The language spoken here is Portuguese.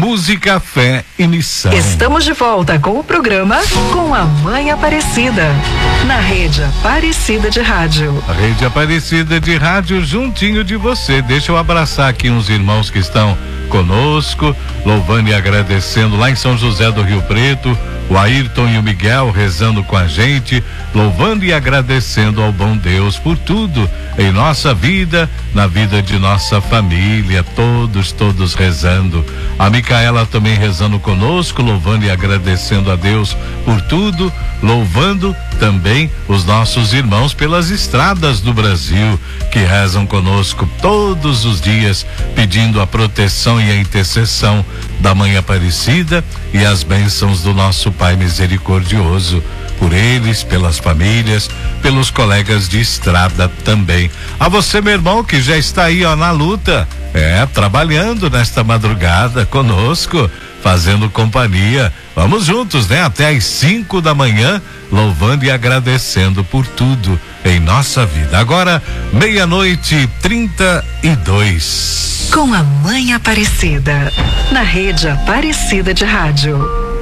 música, fé e missão. Estamos de volta com o programa Com a Mãe Aparecida, na Rede Aparecida de Rádio. A Rede Aparecida de Rádio, juntinho de você. Deixa eu abraçar aqui uns irmãos que estão conosco, louvando e agradecendo lá em São José do Rio Preto, o Ayrton e o Miguel rezando com a gente, louvando e agradecendo ao bom Deus por tudo em nossa vida, na vida de nossa família, todos rezando. A Micaela também rezando conosco, louvando e agradecendo a Deus por tudo, louvando também os nossos irmãos pelas estradas do Brasil, que rezam conosco todos os dias, pedindo a proteção e a intercessão da Mãe Aparecida e as bênçãos do nosso Pai misericordioso, por eles, pelas famílias, pelos colegas de estrada também. A você, meu irmão, que já está aí, ó, na luta, trabalhando nesta madrugada conosco, fazendo companhia. Vamos juntos, né? Até às 5 da manhã, louvando e agradecendo por tudo em nossa vida. Agora, 00:32. Com a Mãe Aparecida, na Rede Aparecida de Rádio.